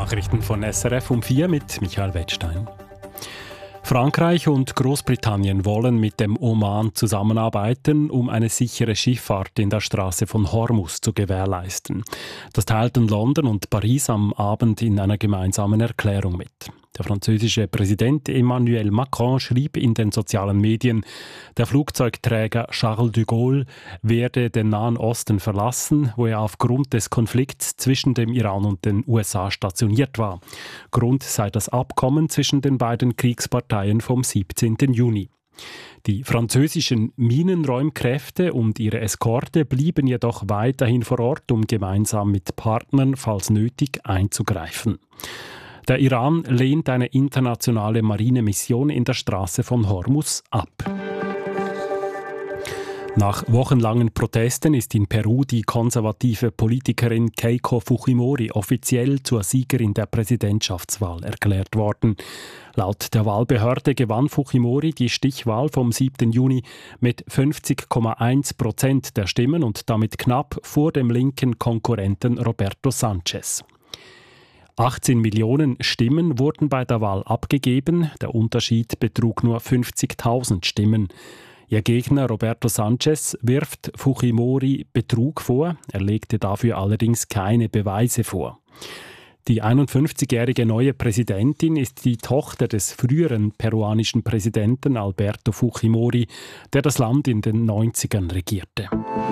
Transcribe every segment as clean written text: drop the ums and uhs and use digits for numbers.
Nachrichten von SRF um 4 mit Michael Wettstein. Frankreich und Großbritannien wollen mit dem Oman zusammenarbeiten, um eine sichere Schifffahrt in der Straße von Hormuz zu gewährleisten. Das teilten London und Paris am Abend in einer gemeinsamen Erklärung mit. Der französische Präsident Emmanuel Macron schrieb in den sozialen Medien, der Flugzeugträger Charles de Gaulle werde den Nahen Osten verlassen, wo er aufgrund des Konflikts zwischen dem Iran und den USA stationiert war. Grund sei das Abkommen zwischen den beiden Kriegsparteien vom 17. Juni. Die französischen Minenräumkräfte und ihre Eskorte blieben jedoch weiterhin vor Ort, um gemeinsam mit Partnern, falls nötig, einzugreifen. Der Iran lehnt eine internationale Marinemission in der Straße von Hormuz ab. Nach wochenlangen Protesten ist in Peru die konservative Politikerin Keiko Fujimori offiziell zur Siegerin der Präsidentschaftswahl erklärt worden. Laut der Wahlbehörde gewann Fujimori die Stichwahl vom 7. Juni mit 50,1% der Stimmen und damit knapp vor dem linken Konkurrenten Roberto Sanchez. 18 Millionen Stimmen wurden bei der Wahl abgegeben. Der Unterschied betrug nur 50.000 Stimmen. Ihr Gegner Roberto Sanchez wirft Fujimori Betrug vor. Er legte dafür allerdings keine Beweise vor. Die 51-jährige neue Präsidentin ist die Tochter des früheren peruanischen Präsidenten Alberto Fujimori, der das Land in den 90ern regierte.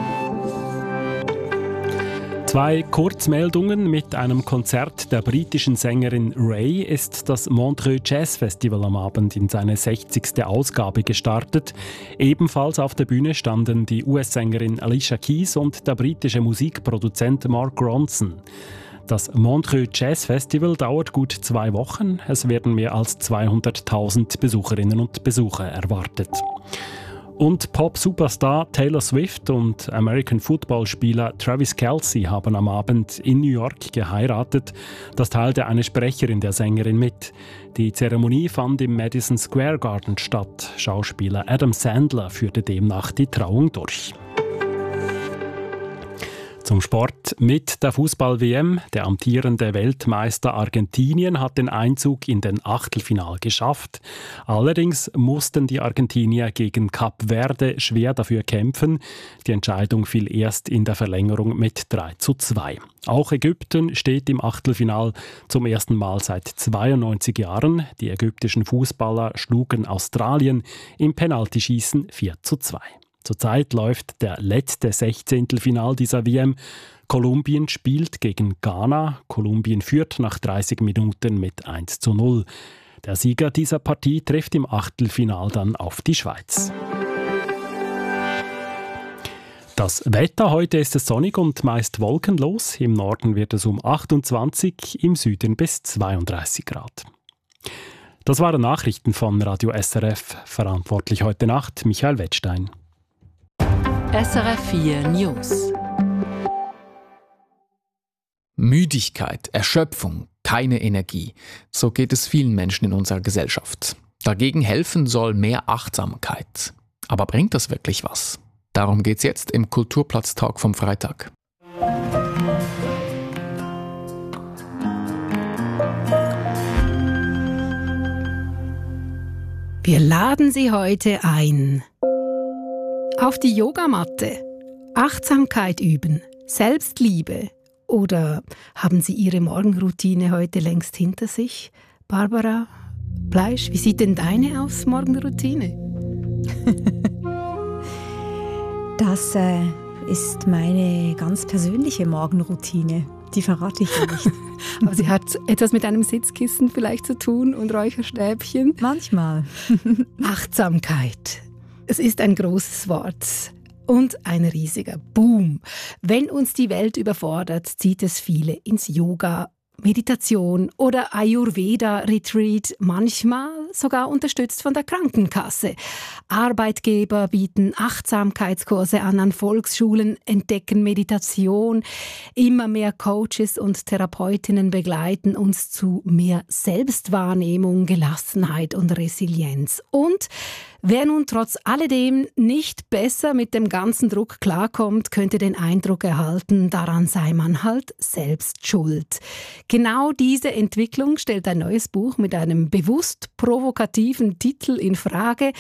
2 Kurzmeldungen: Mit einem Konzert der britischen Sängerin Ray ist das Montreux Jazz Festival am Abend in seine 60. Ausgabe gestartet. Ebenfalls auf der Bühne standen die US-Sängerin Alicia Keys und der britische Musikproduzent Mark Ronson. Das Montreux Jazz Festival dauert gut 2 Wochen. Es werden mehr als 200.000 Besucherinnen und Besucher erwartet. Und Pop-Superstar Taylor Swift und American-Football-Spieler Travis Kelce haben am Abend in New York geheiratet. Das teilte eine Sprecherin der Sängerin mit. Die Zeremonie fand im Madison Square Garden statt. Schauspieler Adam Sandler führte demnach die Trauung durch. Zum Sport mit der Fußball-WM. Der amtierende Weltmeister Argentinien hat den Einzug in den Achtelfinal geschafft. Allerdings mussten die Argentinier gegen Kap Verde schwer dafür kämpfen. Die Entscheidung fiel erst in der Verlängerung mit 3:2. Auch Ägypten steht im Achtelfinal zum ersten Mal seit 92 Jahren. Die ägyptischen Fußballer schlugen Australien im Penaltyschießen 4:2. Zurzeit läuft der letzte 16. Final dieser WM. Kolumbien spielt gegen Ghana. Kolumbien führt nach 30 Minuten mit 1:0. Der Sieger dieser Partie trifft im Achtelfinal dann auf die Schweiz. Das Wetter: Heute ist es sonnig und meist wolkenlos. Im Norden wird es um 28, im Süden bis 32 Grad. Das waren Nachrichten von Radio SRF. Verantwortlich heute Nacht Michael Wettstein. SRF 4 News. Müdigkeit, Erschöpfung, keine Energie. So geht es vielen Menschen in unserer Gesellschaft. Dagegen helfen soll mehr Achtsamkeit. Aber bringt das wirklich was? Darum geht's jetzt im Kulturplatz-Talk vom Freitag. Wir laden Sie heute ein auf die Yogamatte, Achtsamkeit üben, Selbstliebe. Oder haben Sie Ihre Morgenroutine heute längst hinter sich? Barbara Bleisch, wie sieht denn deine aus, Morgenroutine? Das ist meine ganz persönliche Morgenroutine. Die verrate ich ja nicht. Aber sie hat etwas mit einem Sitzkissen vielleicht zu tun und Räucherstäbchen? Manchmal. Achtsamkeit. Es ist ein großes Wort und ein riesiger Boom. Wenn uns die Welt überfordert, zieht es viele ins Yoga, Meditation oder Ayurveda-Retreat, manchmal sogar unterstützt von der Krankenkasse. Arbeitgeber bieten Achtsamkeitskurse an Volksschulen, entdecken Meditation. Immer mehr Coaches und Therapeutinnen begleiten uns zu mehr Selbstwahrnehmung, Gelassenheit und Resilienz. Und Wer nun trotz alledem nicht besser mit dem ganzen Druck klarkommt, könnte den Eindruck erhalten, daran sei man halt selbst schuld. Genau diese Entwicklung stellt ein neues Buch mit einem bewusst provokativen Titel in Frage.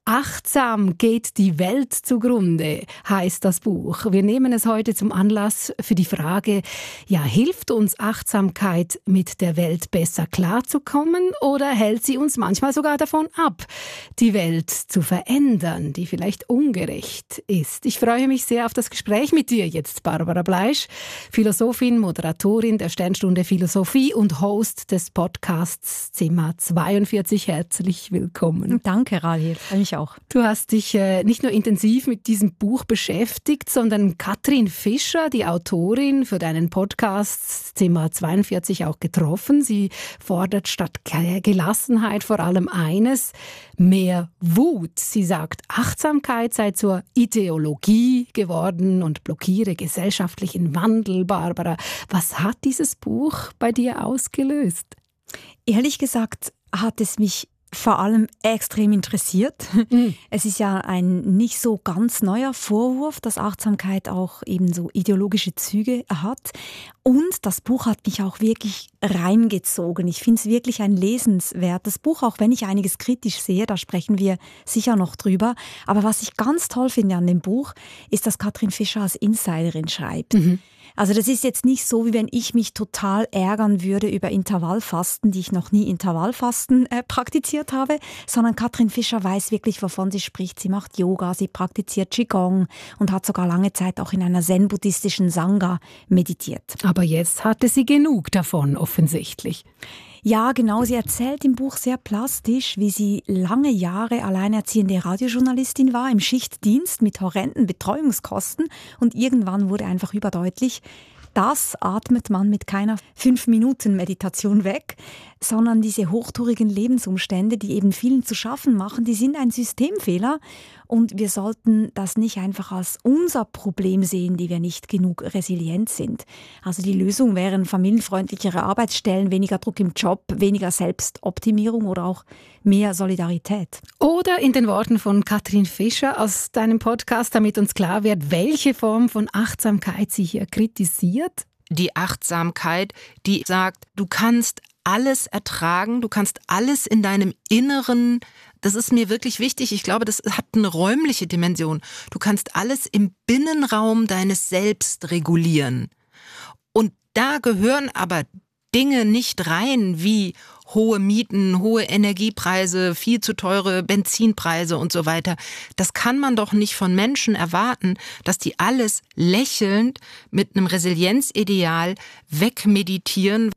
Achtsam geht die Welt zugrunde, heißt das Buch. Wir nehmen es heute zum Anlass für die Frage, ja, hilft uns Achtsamkeit, mit der Welt besser klarzukommen, oder hält sie uns manchmal sogar davon ab, die Welt zu verändern, die vielleicht ungerecht ist? Ich freue mich sehr auf das Gespräch mit dir jetzt, Barbara Bleisch, Philosophin, Moderatorin der Sternstunde Philosophie und Host des Podcasts Zimmer 42. Herzlich willkommen. Danke, Rahel, freue mich auch. Du hast dich nicht nur intensiv mit diesem Buch beschäftigt, sondern Katrin Fischer, die Autorin, für deinen Podcast Zimmer 42 auch getroffen. Sie fordert statt Gelassenheit vor allem eines: mehr Wut. Sie sagt, Achtsamkeit sei zur Ideologie geworden und blockiere gesellschaftlichen Wandel. Barbara, was hat dieses Buch bei dir ausgelöst? Ehrlich gesagt hat es mich vor allem extrem interessiert. Es ist ja ein nicht so ganz neuer Vorwurf, dass Achtsamkeit auch eben so ideologische Züge hat. Und das Buch hat mich auch wirklich reingezogen. Ich finde es wirklich ein lesenswertes Buch, auch wenn ich einiges kritisch sehe, da sprechen wir sicher noch drüber. Aber was ich ganz toll finde an dem Buch, ist, dass Katrin Fischer als Insiderin schreibt. Also das ist jetzt nicht so, wie wenn ich mich total ärgern würde über Intervallfasten, die ich noch nie Intervallfasten praktiziert habe, sondern Katrin Fischer weiß wirklich, wovon sie spricht. Sie macht Yoga, sie praktiziert Qigong und hat sogar lange Zeit auch in einer zen-buddhistischen Sangha meditiert. Aber jetzt hatte sie genug davon, offensichtlich. Ja, genau. Sie erzählt im Buch sehr plastisch, wie sie lange Jahre alleinerziehende Radiojournalistin war, im Schichtdienst mit horrenden Betreuungskosten, und irgendwann wurde einfach überdeutlich, das atmet man mit keiner 5-Minuten-Meditation weg, sondern diese hochtourigen Lebensumstände, die eben vielen zu schaffen machen, die sind ein Systemfehler, und wir sollten das nicht einfach als unser Problem sehen, die wir nicht genug resilient sind. Also die Lösung wären familienfreundlichere Arbeitsstellen, weniger Druck im Job, weniger Selbstoptimierung oder auch mehr Solidarität. Oder in den Worten von Katrin Fischer aus deinem Podcast, damit uns klar wird, welche Form von Achtsamkeit sie hier kritisiert? Die Achtsamkeit, die sagt, du kannst alles ertragen, du kannst alles in deinem Inneren, das ist mir wirklich wichtig, ich glaube, das hat eine räumliche Dimension. Du kannst alles im Binnenraum deines Selbst regulieren. Und da gehören aber Dinge nicht rein wie hohe Mieten, hohe Energiepreise, viel zu teure Benzinpreise und so weiter. Das kann man doch nicht von Menschen erwarten, dass die alles lächelnd mit einem Resilienzideal wegmeditieren.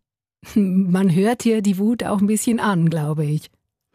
Man hört hier die Wut auch ein bisschen an, glaube ich.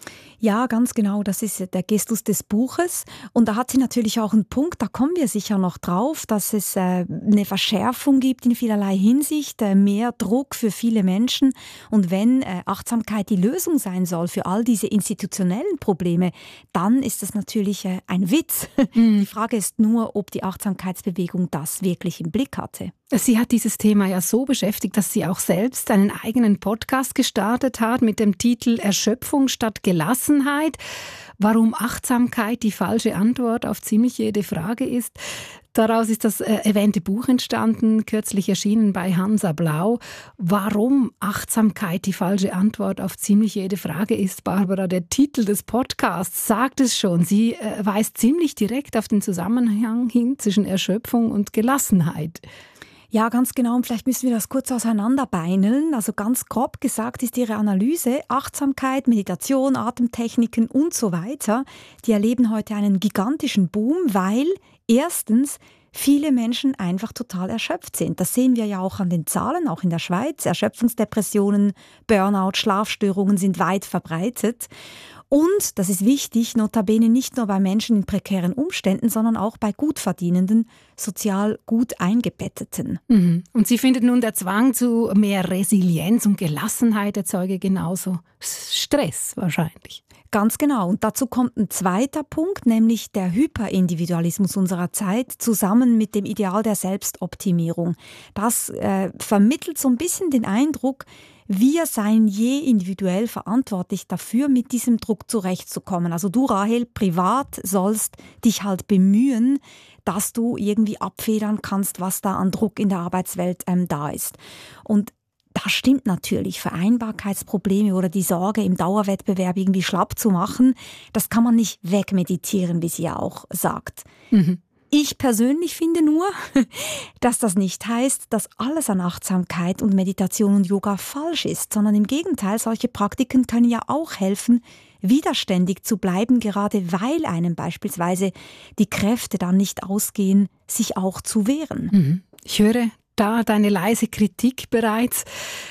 Ja, ganz genau, das ist der Gestus des Buches. Und da hat sie natürlich auch einen Punkt, da kommen wir sicher noch drauf, dass es eine Verschärfung gibt in vielerlei Hinsicht, mehr Druck für viele Menschen. Und wenn Achtsamkeit die Lösung sein soll für all diese institutionellen Probleme, dann ist das natürlich ein Witz. Die Frage ist nur, ob die Achtsamkeitsbewegung das wirklich im Blick hatte. Sie hat dieses Thema ja so beschäftigt, dass sie auch selbst einen eigenen Podcast gestartet hat mit dem Titel Erschöpfung statt Gelassenheit. Warum Achtsamkeit die falsche Antwort auf ziemlich jede Frage ist. Daraus ist das erwähnte Buch entstanden, kürzlich erschienen bei Hansa Blau. Warum Achtsamkeit die falsche Antwort auf ziemlich jede Frage ist, Barbara, der Titel des Podcasts sagt es schon. Sie weist ziemlich direkt auf den Zusammenhang hin zwischen Erschöpfung und Gelassenheit. Ja, ganz genau. Und vielleicht müssen wir das kurz auseinanderbeineln. Also ganz grob gesagt ist ihre Analyse, Achtsamkeit, Meditation, Atemtechniken und so weiter, die erleben heute einen gigantischen Boom, weil erstens viele Menschen einfach total erschöpft sind. Das sehen wir ja auch an den Zahlen, auch in der Schweiz. Erschöpfungsdepressionen, Burnout, Schlafstörungen sind weit verbreitet. Und, das ist wichtig, notabene nicht nur bei Menschen in prekären Umständen, sondern auch bei Gutverdienenden, sozial gut Eingebetteten. Und sie findet nun, der Zwang zu mehr Resilienz und Gelassenheit erzeuge genauso Stress wahrscheinlich. Ganz genau. Und dazu kommt ein zweiter Punkt, nämlich der Hyperindividualismus unserer Zeit zusammen mit dem Ideal der Selbstoptimierung. Das vermittelt so ein bisschen den Eindruck, wir seien je individuell verantwortlich dafür, mit diesem Druck zurechtzukommen. Also du, Rahel, privat sollst dich halt bemühen, dass du irgendwie abfedern kannst, was da an Druck in der Arbeitswelt da ist. Und das stimmt natürlich. Vereinbarkeitsprobleme oder die Sorge, im Dauerwettbewerb irgendwie schlapp zu machen, das kann man nicht wegmeditieren, wie sie ja auch sagt. Mhm. Ich persönlich finde nur, dass das nicht heißt, dass alles an Achtsamkeit und Meditation und Yoga falsch ist, sondern im Gegenteil, solche Praktiken können ja auch helfen, widerständig zu bleiben, gerade weil einem beispielsweise die Kräfte dann nicht ausgehen, sich auch zu wehren. Mhm. Ich höre da deine leise Kritik bereits.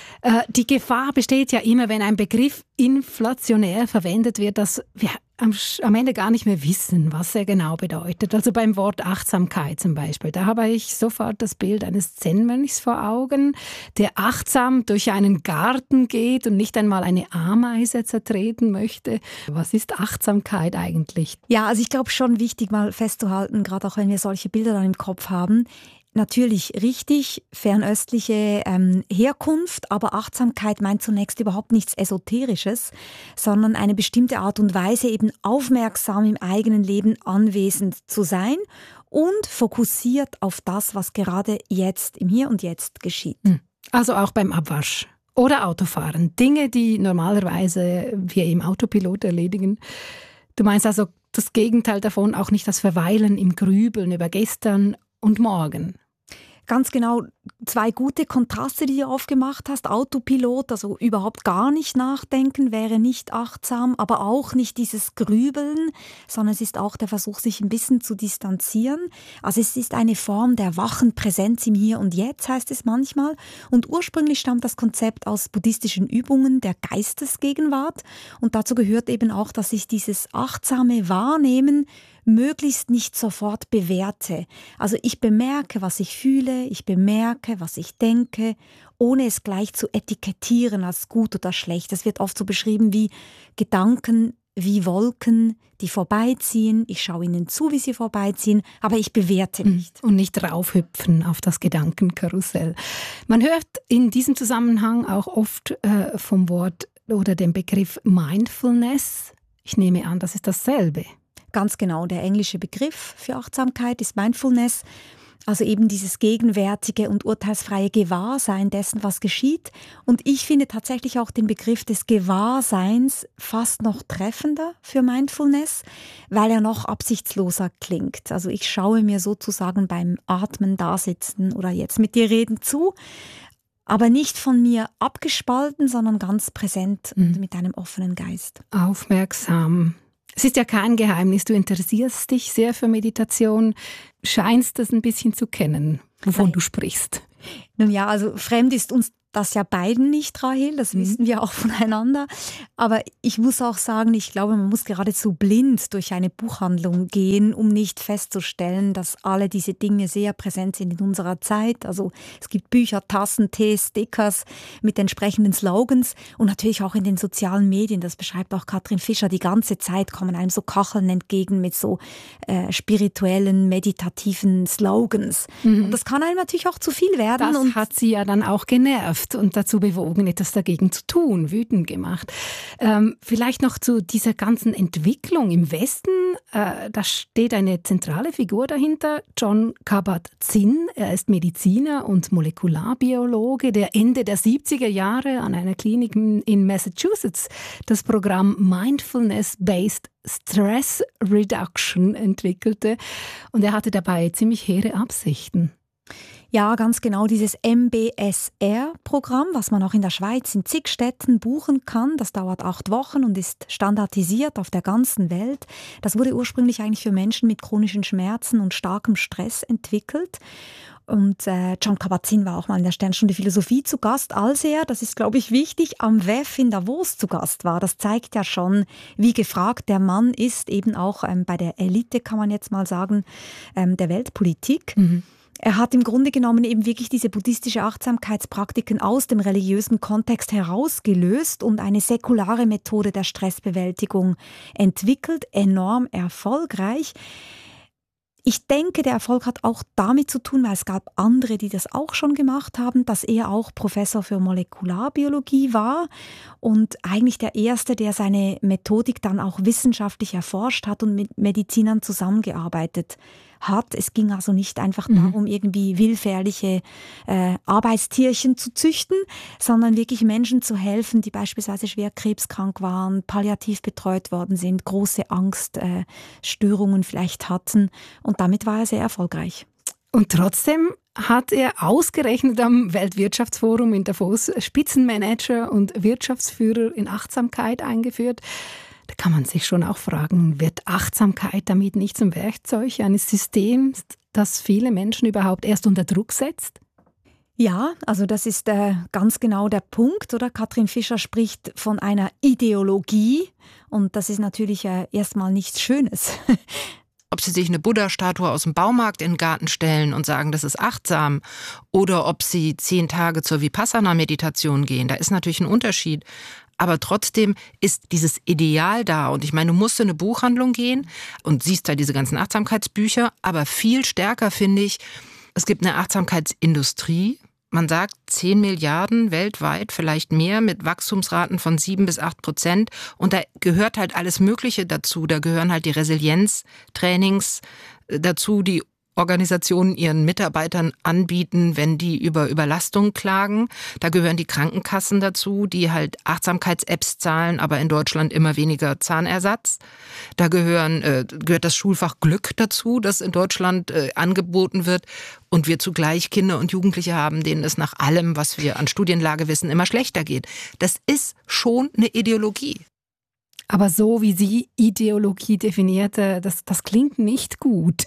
Die Gefahr besteht ja immer, wenn ein Begriff inflationär verwendet wird, dass wir am Ende gar nicht mehr wissen, was er genau bedeutet. Also beim Wort Achtsamkeit zum Beispiel, da habe ich sofort das Bild eines Zen-Mönchs vor Augen, der achtsam durch einen Garten geht und nicht einmal eine Ameise zertreten möchte. Was ist Achtsamkeit eigentlich? Ja, also ich glaube schon wichtig mal festzuhalten, gerade auch wenn wir solche Bilder dann im Kopf haben, natürlich richtig, fernöstliche Herkunft, aber Achtsamkeit meint zunächst überhaupt nichts Esoterisches, sondern eine bestimmte Art und Weise, eben aufmerksam im eigenen Leben anwesend zu sein und fokussiert auf das, was gerade jetzt, im Hier und Jetzt geschieht. Also auch beim Abwasch oder Autofahren. Dinge, die normalerweise wir im Autopilot erledigen. Du meinst also das Gegenteil davon, auch nicht das Verweilen im Grübeln über gestern und morgen. Ganz genau, 2 gute Kontraste, die du aufgemacht hast. Autopilot, also überhaupt gar nicht nachdenken, wäre nicht achtsam, aber auch nicht dieses Grübeln, sondern es ist auch der Versuch, sich ein bisschen zu distanzieren. Also es ist eine Form der wachen Präsenz im Hier und Jetzt, heißt es manchmal. Und ursprünglich stammt das Konzept aus buddhistischen Übungen der Geistesgegenwart. Und dazu gehört eben auch, dass ich dieses achtsame Wahrnehmen möglichst nicht sofort bewerte. Also ich bemerke, was ich fühle, ich bemerke, was ich denke, ohne es gleich zu etikettieren als gut oder schlecht. Das wird oft so beschrieben wie Gedanken wie Wolken, die vorbeiziehen. Ich schaue ihnen zu, wie sie vorbeiziehen, aber ich bewerte nicht. Und nicht draufhüpfen auf das Gedankenkarussell. Man hört in diesem Zusammenhang auch oft vom Wort oder dem Begriff Mindfulness. Ich nehme an, das ist dasselbe. Ganz genau, der englische Begriff für Achtsamkeit ist Mindfulness, also eben dieses gegenwärtige und urteilsfreie Gewahrsein dessen, was geschieht. Und ich finde tatsächlich auch den Begriff des Gewahrseins fast noch treffender für Mindfulness, weil er noch absichtsloser klingt. Also ich schaue mir sozusagen beim Atmen, Dasitzen oder jetzt mit dir reden zu, aber nicht von mir abgespalten, sondern ganz präsent und mit einem offenen Geist. Aufmerksam. Es ist ja kein Geheimnis, du interessierst dich sehr für Meditation, scheinst es ein bisschen zu kennen, wovon du sprichst. Nun ja, also fremd ist uns das ja beiden nicht, Rahel, das wissen wir auch voneinander. Aber ich muss auch sagen, ich glaube, man muss geradezu blind durch eine Buchhandlung gehen, um nicht festzustellen, dass alle diese Dinge sehr präsent sind in unserer Zeit. Also es gibt Bücher, Tassen, Tees, Stickers mit entsprechenden Slogans und natürlich auch in den sozialen Medien, das beschreibt auch Katrin Fischer, die ganze Zeit kommen einem so Kacheln entgegen mit so spirituellen, meditativen Slogans. Und das kann einem natürlich auch zu viel werden. Das hat sie ja dann auch genervt und dazu bewogen, etwas dagegen zu tun, wütend gemacht. Vielleicht noch zu dieser ganzen Entwicklung im Westen. Da steht eine zentrale Figur dahinter, Jon Kabat-Zinn. Er ist Mediziner und Molekularbiologe, der Ende der 70er Jahre an einer Klinik in Massachusetts das Programm Mindfulness-Based Stress Reduction entwickelte. Und er hatte dabei ziemlich hehre Absichten. Ja, ganz genau, dieses MBSR-Programm, was man auch in der Schweiz in zig Städten buchen kann, das dauert 8 Wochen und ist standardisiert auf der ganzen Welt. Das wurde ursprünglich eigentlich für Menschen mit chronischen Schmerzen und starkem Stress entwickelt. Und Jon Kabat-Zinn war auch mal in der Sternstunde Philosophie zu Gast, als er, das ist glaube ich wichtig, am WEF in Davos zu Gast war. Das zeigt ja schon, wie gefragt der Mann ist, eben auch bei der Elite, kann man jetzt mal sagen, der Weltpolitik. Er hat im Grunde genommen eben wirklich diese buddhistische Achtsamkeitspraktiken aus dem religiösen Kontext herausgelöst und eine säkulare Methode der Stressbewältigung entwickelt, enorm erfolgreich. Ich denke, der Erfolg hat auch damit zu tun, weil es gab andere, die das auch schon gemacht haben, dass er auch Professor für Molekularbiologie war und eigentlich der Erste, der seine Methodik dann auch wissenschaftlich erforscht hat und mit Medizinern zusammengearbeitet hat. Es ging also nicht einfach darum, irgendwie willfährliche Arbeitstierchen zu züchten, sondern wirklich Menschen zu helfen, die beispielsweise schwer krebskrank waren, palliativ betreut worden sind, große Angststörungen vielleicht hatten. Und damit war er sehr erfolgreich. Und trotzdem hat er ausgerechnet am Weltwirtschaftsforum in Davos Spitzenmanager und Wirtschaftsführer in Achtsamkeit eingeführt. Da kann man sich schon auch fragen, wird Achtsamkeit damit nicht zum Werkzeug eines Systems, das viele Menschen überhaupt erst unter Druck setzt? Ja, also das ist ganz genau der Punkt, oder? Katrin Fischer spricht von einer Ideologie und das ist natürlich erstmal nichts Schönes. Ob sie sich eine Buddha-Statue aus dem Baumarkt in den Garten stellen und sagen, das ist achtsam, oder ob sie 10 Tage zur Vipassana-Meditation gehen, da ist natürlich ein Unterschied. Aber trotzdem ist dieses Ideal da. Und ich meine, du musst in eine Buchhandlung gehen und siehst da diese ganzen Achtsamkeitsbücher. Aber viel stärker finde ich, es gibt eine Achtsamkeitsindustrie. Man sagt 10 Milliarden weltweit, vielleicht mehr, mit Wachstumsraten von 7-8%. Und da gehört halt alles Mögliche dazu. Da gehören halt die Resilienztrainings dazu, die Organisationen ihren Mitarbeitern anbieten, wenn die über Überlastung klagen. Da gehören die Krankenkassen dazu, die halt Achtsamkeits-Apps zahlen, aber in Deutschland immer weniger Zahnersatz. Da gehört das Schulfach Glück dazu, das in Deutschland angeboten wird. Und wir zugleich Kinder und Jugendliche haben, denen es nach allem, was wir an Studienlage wissen, immer schlechter geht. Das ist schon eine Ideologie. Aber so wie sie Ideologie definierte, das klingt nicht gut.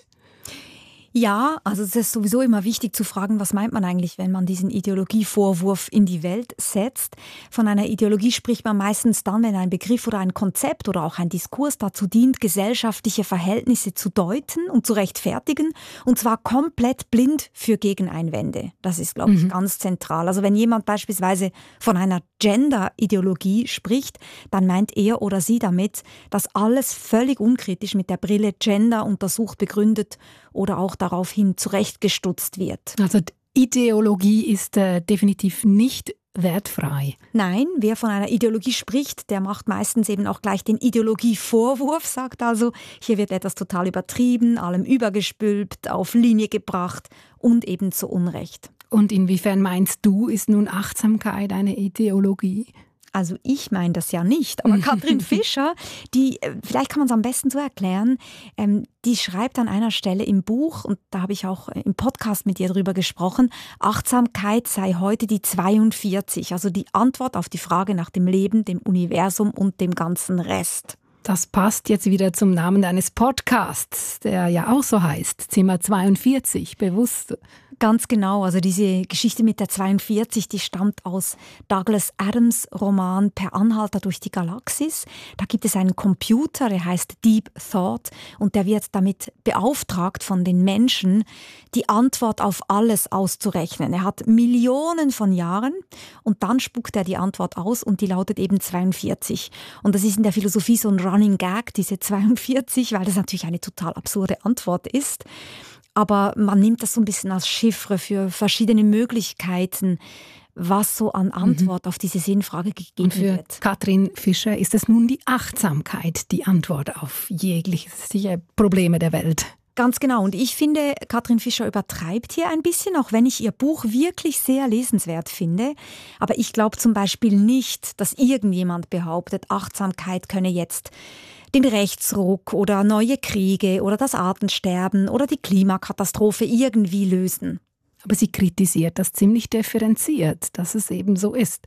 Ja, also es ist sowieso immer wichtig zu fragen, was meint man eigentlich, wenn man diesen Ideologievorwurf in die Welt setzt. Von einer Ideologie spricht man meistens dann, wenn ein Begriff oder ein Konzept oder auch ein Diskurs dazu dient, gesellschaftliche Verhältnisse zu deuten und zu rechtfertigen, und zwar komplett blind für Gegeneinwände. Das ist, glaube ich, ganz zentral. Also wenn jemand beispielsweise von einer Gender-Ideologie spricht, dann meint er oder sie damit, dass alles völlig unkritisch mit der Brille Gender untersucht, begründet oder auch daraufhin zurechtgestutzt wird. Also Ideologie ist definitiv nicht wertfrei. Nein, wer von einer Ideologie spricht, der macht meistens eben auch gleich den Ideologievorwurf, sagt also, hier wird etwas total übertrieben, allem übergestülpt, auf Linie gebracht und eben zu Unrecht. Und inwiefern meinst du, ist nun Achtsamkeit eine Ideologie? Also ich meine das ja nicht, aber Katrin Fischer, die, vielleicht kann man es am besten so erklären, die schreibt an einer Stelle im Buch, und da habe ich auch im Podcast mit ihr drüber gesprochen, Achtsamkeit sei heute die 42, also die Antwort auf die Frage nach dem Leben, dem Universum und dem ganzen Rest. Das passt jetzt wieder zum Namen deines Podcasts, der ja auch so heißt, Zimmer 42, bewusst. Ganz genau, also diese Geschichte mit der 42, die stammt aus Douglas Adams' Roman Per Anhalter durch die Galaxis. Da gibt es einen Computer, der heißt Deep Thought, und der wird damit beauftragt von den Menschen, die Antwort auf alles auszurechnen. Er hat Millionen von Jahren und dann spuckt er die Antwort aus und die lautet eben 42. Und das ist in der Philosophie so ein Running Gag, diese 42, weil das natürlich eine total absurde Antwort ist. Aber man nimmt das so ein bisschen als Chiffre für verschiedene Möglichkeiten, was so an Antwort auf diese Sinnfrage gegeben wird. Für Katrin Fischer ist es nun die Achtsamkeit, die Antwort auf jegliche Probleme der Welt. Ganz genau. Und ich finde, Katrin Fischer übertreibt hier ein bisschen, auch wenn ich ihr Buch wirklich sehr lesenswert finde. Aber ich glaube zum Beispiel nicht, dass irgendjemand behauptet, Achtsamkeit könne jetzt den Rechtsruck oder neue Kriege oder das Artensterben oder die Klimakatastrophe irgendwie lösen. Aber sie kritisiert das ziemlich differenziert, dass es eben so ist.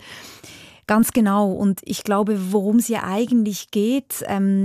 Ganz genau. Und ich glaube, worum es hier eigentlich geht,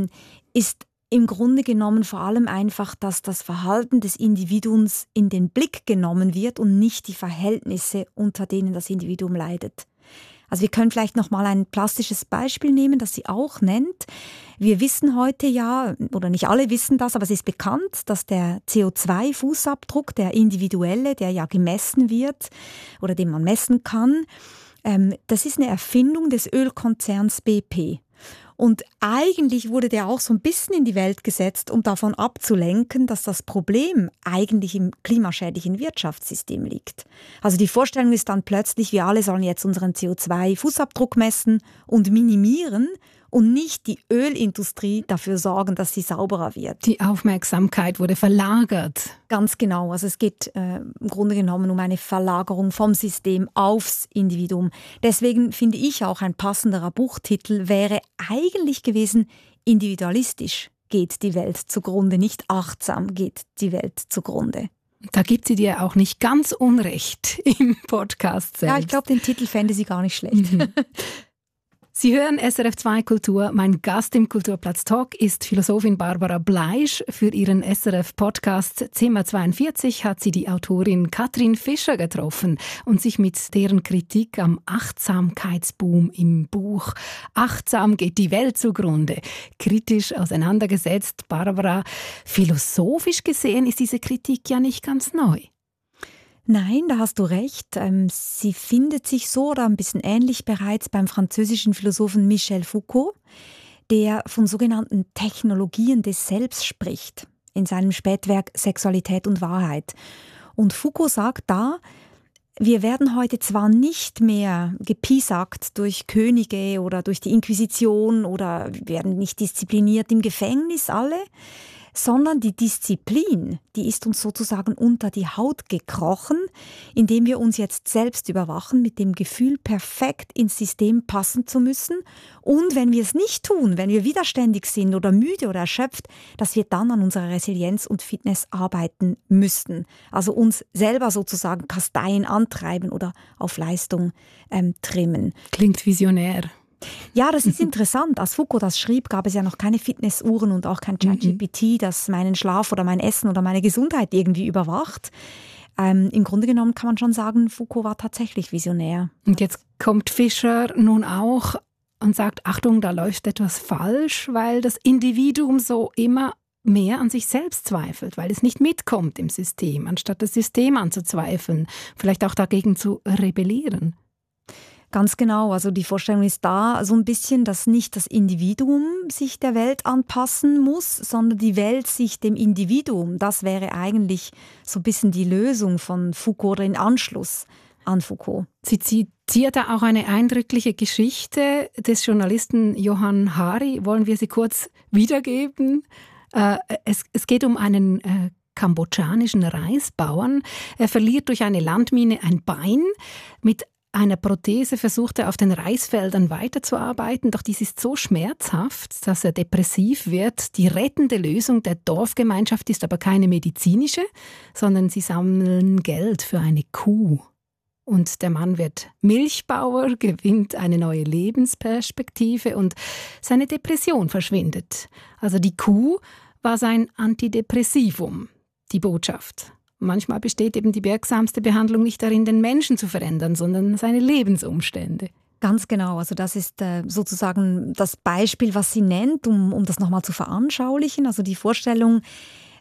ist im Grunde genommen vor allem einfach, dass das Verhalten des Individuums in den Blick genommen wird und nicht die Verhältnisse, unter denen das Individuum leidet. Also wir können vielleicht noch mal ein plastisches Beispiel nehmen, das sie auch nennt. Wir wissen heute ja, oder nicht alle wissen das, aber es ist bekannt, dass der CO2-Fußabdruck, der individuelle, der ja gemessen wird oder den man messen kann, das ist eine Erfindung des Ölkonzerns BP. Und eigentlich wurde der auch so ein bisschen in die Welt gesetzt, um davon abzulenken, dass das Problem eigentlich im klimaschädlichen Wirtschaftssystem liegt. Also die Vorstellung ist dann plötzlich, wir alle sollen jetzt unseren CO2-Fußabdruck messen und minimieren und nicht die Ölindustrie dafür sorgen, dass sie sauberer wird. Die Aufmerksamkeit wurde verlagert. Ganz genau. Also es geht im Grunde genommen um eine Verlagerung vom System aufs Individuum. Deswegen finde ich auch ein passenderer Buchtitel wäre eigentlich gewesen, individualistisch geht die Welt zugrunde, nicht achtsam geht die Welt zugrunde. Da gibt sie dir auch nicht ganz unrecht im Podcast selbst. Ja, ich glaube, den Titel fände sie gar nicht schlecht. Sie hören SRF 2 Kultur. Mein Gast im Kulturplatz Talk ist Philosophin Barbara Bleisch. Für ihren SRF-Podcast Zimmer 42 hat sie die Autorin Katrin Fischer getroffen und sich mit deren Kritik am Achtsamkeitsboom im Buch »Achtsam geht die Welt zugrunde« kritisch auseinandergesetzt. Barbara, philosophisch gesehen ist diese Kritik ja nicht ganz neu. Nein, da hast du recht. Sie findet sich so oder ein bisschen ähnlich bereits beim französischen Philosophen Michel Foucault, der von sogenannten Technologien des Selbst spricht, in seinem Spätwerk Sexualität und Wahrheit. Und Foucault sagt da, wir werden heute zwar nicht mehr gepiesackt durch Könige oder durch die Inquisition oder werden nicht diszipliniert im Gefängnis alle, sondern die Disziplin, die ist uns sozusagen unter die Haut gekrochen, indem wir uns jetzt selbst überwachen mit dem Gefühl, perfekt ins System passen zu müssen. Und wenn wir es nicht tun, wenn wir widerständig sind oder müde oder erschöpft, dass wir dann an unserer Resilienz und Fitness arbeiten müssten. Also uns selber sozusagen kasteien, antreiben oder auf Leistung trimmen. Klingt visionär. Ja, das ist interessant. Als Foucault das schrieb, gab es ja noch keine Fitnessuhren und auch kein ChatGPT, das meinen Schlaf oder mein Essen oder meine Gesundheit irgendwie überwacht. Im Grunde genommen kann man schon sagen, Foucault war tatsächlich visionär. Und jetzt kommt Fischer nun auch und sagt, Achtung, da läuft etwas falsch, weil das Individuum so immer mehr an sich selbst zweifelt, weil es nicht mitkommt im System, anstatt das System anzuzweifeln, vielleicht auch dagegen zu rebellieren. Ganz genau, also die Vorstellung ist da so ein bisschen, dass nicht das Individuum sich der Welt anpassen muss, sondern die Welt sich dem Individuum. Das wäre eigentlich so ein bisschen die Lösung von Foucault oder in Anschluss an Foucault. Sie zitiert da auch eine eindrückliche Geschichte des Journalisten Johann Hari. Wollen wir sie kurz wiedergeben? Es geht um einen kambodschanischen Reisbauern. Er verliert durch eine Landmine ein Bein. Mit einer Prothese versucht er auf den Reisfeldern weiterzuarbeiten, doch dies ist so schmerzhaft, dass er depressiv wird. Die rettende Lösung der Dorfgemeinschaft ist aber keine medizinische, sondern sie sammeln Geld für eine Kuh. Und der Mann wird Milchbauer, gewinnt eine neue Lebensperspektive und seine Depression verschwindet. Also die Kuh war sein Antidepressivum, die Botschaft. Manchmal besteht eben die wirksamste Behandlung nicht darin, den Menschen zu verändern, sondern seine Lebensumstände. Ganz genau, also das ist sozusagen das Beispiel, was sie nennt, um das nochmal zu veranschaulichen. Also die Vorstellung,